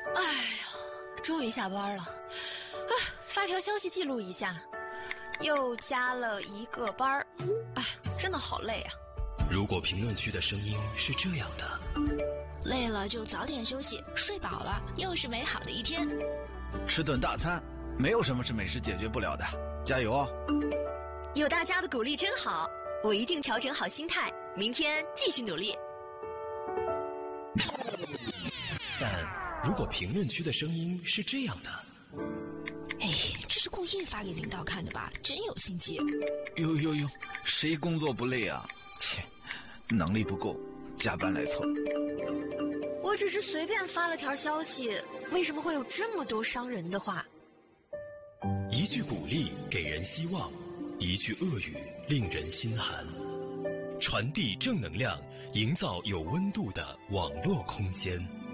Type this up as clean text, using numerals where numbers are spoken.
哎呀，终于下班了。发条消息记录一下，又加了1个班儿。哎，真的好累啊。 如果评论区的声音是这样的， 累了就早点休息，睡饱了又是美好的一天。 吃顿大餐，没有什么是美食解决不了的，加油哦！ 有大家的鼓励真好，我一定调整好心态，明天继续努力。 但如果评论区的声音是这样的， 哎，这是故意发给领导看的吧？真有心机。 哟，谁工作不累啊？切，能力不够，加班来凑。 我只是随便发了条消息，为什么会有这么多伤人的话？ 一句鼓励给人希望，一句恶语令人心寒。传递正能量，营造有温度的网络空间。